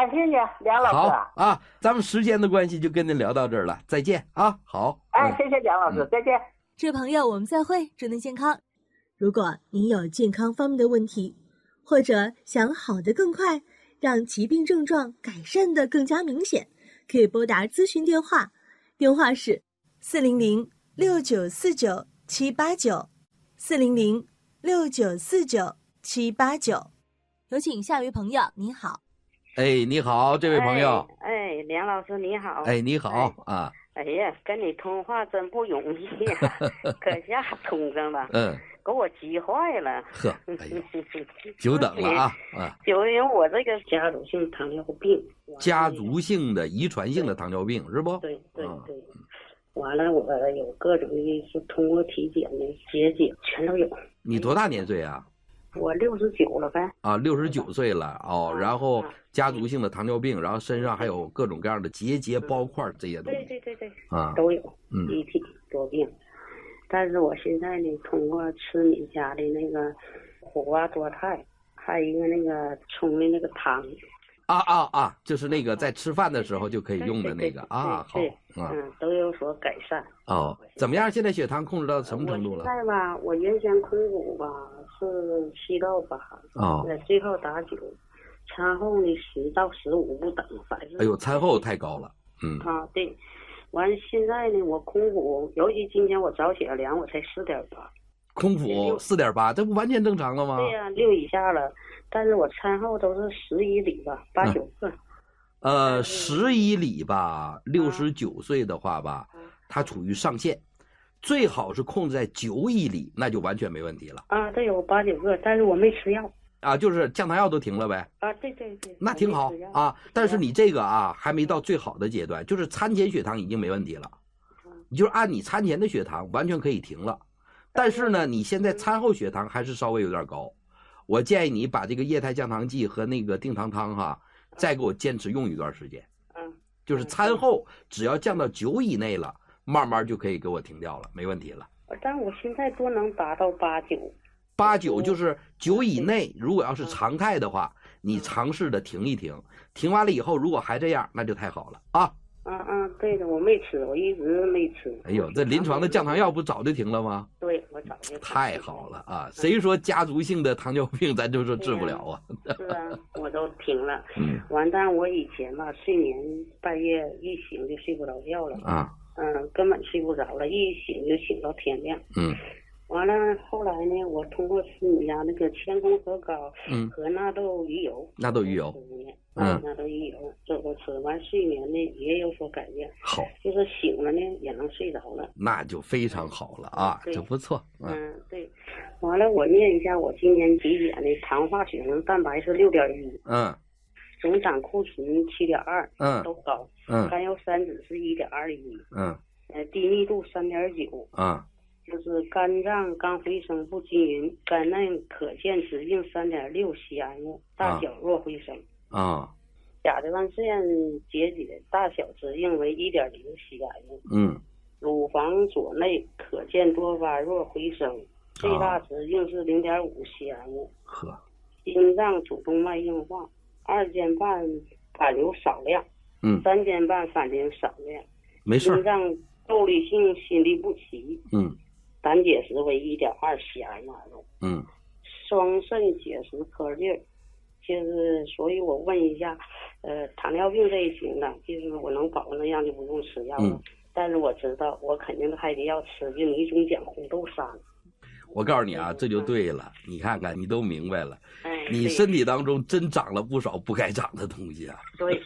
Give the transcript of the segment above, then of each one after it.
感谢你，梁老师。 好啊，咱们时间的关系就跟您聊到这儿了，再见啊。好， 谢谢梁老师，再见。 这位朋友，我们再会，祝您健康。如果您有健康方面的问题，或者想好得更快，让疾病症状改善得更加明显，可以拨打咨询电话，电话是400-6949-789，400-6949-789。有请下一位朋友，您好。 哎，你好，这位朋友。 梁老师你好。 哎，你好啊。 哎呀，跟你通话真不容易呀，可下通上了。给我急坏了。 呵，哎呀，久等了啊啊！ 就因为我这个家族性糖尿病， 家族性的遗传性的糖尿病是不？ 对。完了，我有各种的，是通过体检的结节全都有。 你多大年岁啊？ 我69了呗。 啊，69岁了哦。然后家族性的糖尿病，然后身上还有各种各样的结节、包块这些东西。 对啊， 都有。一体多病。但是我现在呢，通过吃你家的那个苦瓜多肽，还有一个那个冲的那个汤。 就是那个在吃饭的时候就可以用的那个啊，好都有所改善。 哦，怎么样？现在血糖控制到什么程度了？ 现在吧，我原先空腹吧是7到8，最后打9，餐后呢10到15不等，反正。 哎呦，餐后太高了。 对。完现在呢，我空腹，尤其今天我早起来量，我才4.8。 空腹4.8，这不完全正常了吗？ 对呀，6以下了。但是我餐后都是11里吧，8、9个。 11里吧，69岁的话吧，它处于上限，最好是控制在9以里，那就完全没问题了。 对，有8、9个，但是我没吃药。 就是降糖药都停了呗。 对， 那挺好啊。但是你这个还没到最好的阶段，就是餐前血糖已经没问题了，你就是按你餐前的血糖完全可以停了。但是呢，你现在餐后血糖还是稍微有点高，我建议你把这个液态降糖剂和那个定糖汤再给我坚持用一段时间。就是餐后只要降到9以内了，慢慢就可以给我停掉了，没问题了。 但我现在多能达到8、9。 8、9就是9以内，如果要是常态的话，你尝试的停一停，停完了以后，如果还这样，那就太好了啊。 对的，我没吃，我一直没吃。 哎呦，这临床的降糖药不早就停了吗？ 对，我早就。 太好了啊！谁说家族性的糖尿病咱就说治不了啊？ 是啊，我都停了。完蛋，我以前吧，睡眠半夜一醒就睡不着觉了根本睡不着了，一醒就醒到天亮。完了，后来呢，我通过吃你家那个千功核膏和纳豆鱼油， 纳豆鱼油这都吃，完睡眠呢也有所改变。 好， 就是醒了呢也能睡着了， 那就非常好了啊，这不错。 对。完了，我念一下我今年体检的糖化血红蛋白是6.1，总胆固醇7.2，都高，甘油三酯是1.21，低密度3.9，就是肝脏肝回生不均匀，肝内可见直径3.6酰胺物，大小若回声。甲状腺结节大小直径为1.0酰胺物。乳房左内可见多发若回声，最大直径是0.5酰胺物。心脏主动脉硬化，2间半反流少量，3间半反流少量。 没事。 心脏窦里性心律不齐。胆结石为1.2酰胺物。双肾结石颗粒，就是所以我问一下，糖尿病这一型的，就是我能保证让就不用吃药了。但是我知道我肯定还得要吃，就你总讲红豆沙。 我告诉你这就对了，你看看你都明白了，你身体当中真长了不少不该长的东西啊。 对，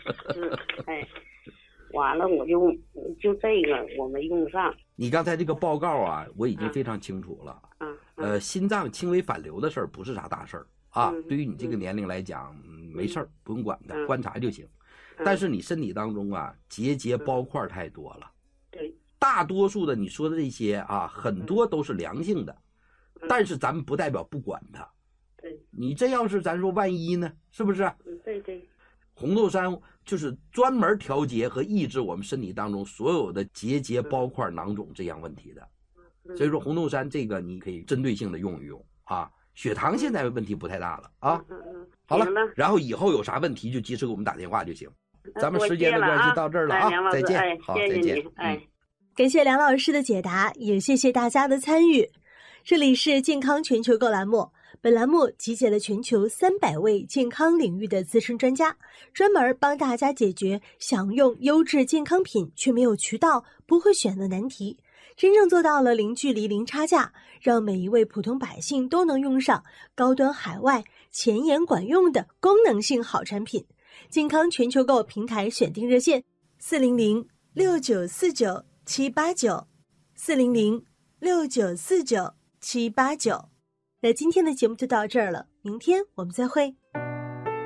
完了我就这个我没用上。 你刚才这个报告我已经非常清楚了。心脏轻微反流的事儿不是啥大事儿对于你这个年龄来讲，没事儿，不用管的，观察就行。但是你身体当中结节包块太多了。 对， 大多数的你说的这些很多都是良性的，但是咱们不代表不管它。 对， 你这要是咱说万一呢，是不是？ 对。 红豆杉就是专门调节和抑制我们身体当中所有的结节包块囊肿这样问题的。所以说红豆杉这个你可以针对性的用一用血糖现在问题不太大了啊。好了，然后以后有啥问题就及时给我们打电话就行。咱们时间的关系到这儿了啊，再见。好，再见。 感谢梁老师的解答，也谢谢大家的参与。这里是健康全球购栏目，本栏目集结了全球300位健康领域的资深专家，专门帮大家解决想用优质健康品却没有渠道、不会选的难题，真正做到了零距离、零差价，让每一位普通百姓都能用上高端海外、前沿管用的功能性好产品。健康全球购平台选定热线：400-6949-789，400-6949-789。那今天的节目就到这儿了，明天我们再会。